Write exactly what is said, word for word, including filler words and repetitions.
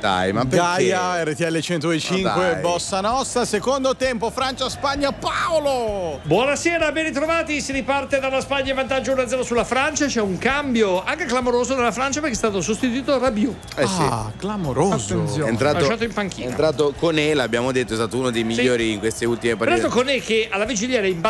dai, ma perché? Gaia, R T L centodue e cinque, Oh, Bossa Nostra, secondo tempo, Francia-Spagna, Paolo! Buonasera, ben ritrovati, si riparte dalla Spagna in vantaggio uno a zero sulla Francia, c'è un cambio anche clamoroso nella Francia perché è stato sostituito Rabiot. Eh sì. Ah, clamoroso. È entrato, lasciato in panchina. è entrato Conè, l'abbiamo detto, è stato uno dei migliori Sì. in queste ultime Tra l'altro partite. Conè che alla vigilia era in